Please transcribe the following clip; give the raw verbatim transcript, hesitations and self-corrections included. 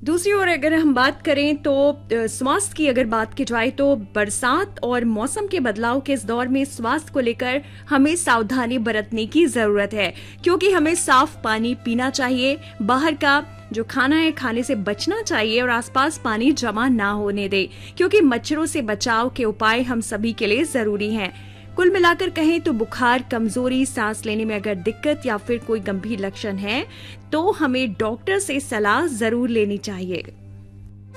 दूसरी ओर अगर हम बात करें तो स्वास्थ्य की अगर बात की जाए तो बरसात और मौसम के बदलाव के इस दौर में स्वास्थ्य को लेकर हमें सावधानी बरतने की जरूरत है, क्योंकि हमें साफ पानी पीना चाहिए, बाहर का जो खाना है खाने से बचना चाहिए और आसपास पानी जमा ना होने दे, क्योंकि मच्छरों से बचाव के उपाय हम सभी के लिए जरूरी हैं। कुल मिलाकर कहें तो बुखार, कमजोरी, सांस लेने में अगर दिक्कत या फिर कोई गंभीर लक्षण है तो हमें डॉक्टर से सलाह जरूर लेनी चाहिए।